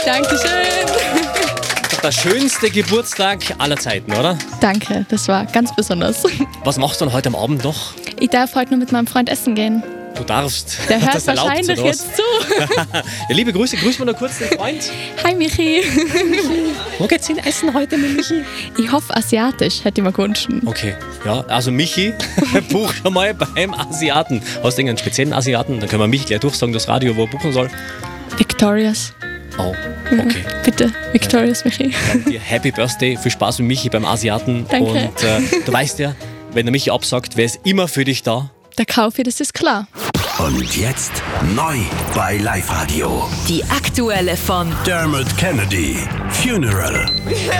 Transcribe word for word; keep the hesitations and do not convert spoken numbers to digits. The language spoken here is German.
Dankeschön. Der schönste Geburtstag aller Zeiten, oder? Danke, das war ganz besonders. Was machst du denn heute am Abend noch? Ich darf heute nur mit meinem Freund essen gehen. Du darfst. Der hört das erlaubt, wahrscheinlich oder was? jetzt zu. Ja, liebe Grüße, grüß mal noch kurz den Freund. Hi Michi. Wo geht's hin essen heute mit Michi? Ich hoffe asiatisch, hätte ich mir gewünscht. Okay, ja, also Michi, buch schon mal beim Asiaten. Hast du irgendeinen speziellen Asiaten? Dann können wir Michi gleich durchsagen, das Radio, wo er buchen soll. Victorious. Oh, okay. Bitte, Victorious Michi. Dann dir Happy Birthday, viel Spaß mit Michi beim Asiaten. Danke. Und äh, du weißt ja, wenn der Michi absagt, wer ist immer für dich da? Der Kaufi, das ist klar. Und jetzt neu bei Live Radio. Die aktuelle von Dermot Kennedy, Funeral.